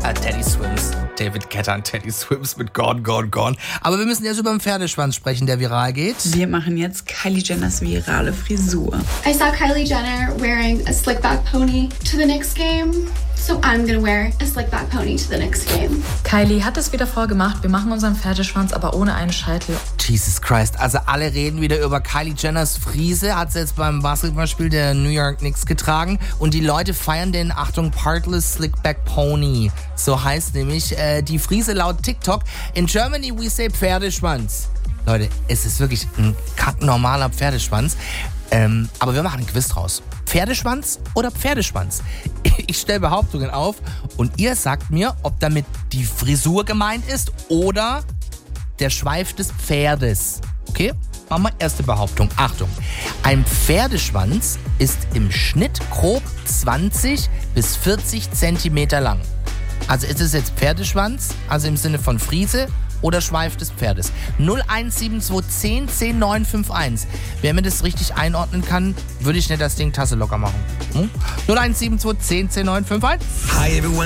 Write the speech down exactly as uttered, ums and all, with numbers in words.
Äh, Teddy Swims. David Guetta und Teddy Swims mit Gone, Gone, Gone. Aber wir müssen jetzt über den Pferdeschwanz sprechen, der viral geht. Wir machen jetzt Kylie Jenners virale Frisur. I saw Kylie Jenner wearing a slick back pony to the Knicks game. So I'm gonna wear a slick back pony to the Knicks game. Kylie hat es wieder vorgemacht. Wir machen unseren Pferdeschwanz, aber ohne einen Scheitel. Jesus Christ. Also alle reden wieder über Kylie Jenners Frise. Hat sie jetzt beim Basketballspiel der New York Knicks getragen. Und die Leute feiern den, Achtung, Partless Slickback Pony. So heißt nämlich äh, die Frise laut TikTok. In Germany we say Pferdeschwanz. Leute, es ist wirklich ein normaler Pferdeschwanz. Ähm, aber wir machen ein Quiz draus. Pferdeschwanz oder Pferdeschwanz? Ich stelle Behauptungen auf und ihr sagt mir, ob damit die Frisur gemeint ist oder der Schweif des Pferdes. Okay? Machen wir erste Behauptung. Achtung. Ein Pferdeschwanz ist im Schnitt grob zwanzig bis vierzig Zentimeter lang. Also ist es jetzt Pferdeschwanz, also im Sinne von Frise, oder Schweif des Pferdes? null eins sieben zwei zehn zehn neun fünf eins. Wer mir das richtig einordnen kann, würde ich nicht das Ding Tasse locker machen. Hm? null eins sieben zwei zehn zehn neun fünf eins. Hi everyone.